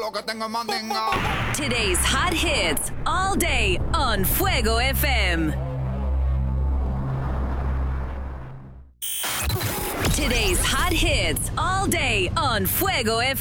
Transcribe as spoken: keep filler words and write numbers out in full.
lo que tengo es mandinga. Today's hot hits all day on Fuego F M. Today's hot hits all day on Fuego F M.